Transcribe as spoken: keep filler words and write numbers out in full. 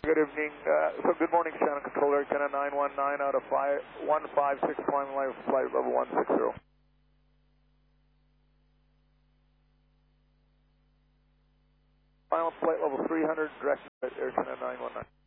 Good evening. Uh, so good morning, Shannon Controller, Air nine one nine out of five, one five six, climbing line for flight level one six zero. Final flight level three hundred, direct Air Canada nine one nine.